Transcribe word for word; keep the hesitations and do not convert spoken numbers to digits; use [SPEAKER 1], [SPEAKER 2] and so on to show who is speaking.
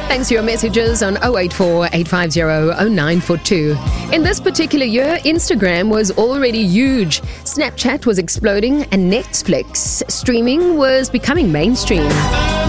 [SPEAKER 1] Thanks for your messages on oh eight four, eight five zero, oh nine four two. In this particular year, Instagram was already huge. Snapchat was exploding and Netflix streaming was becoming mainstream.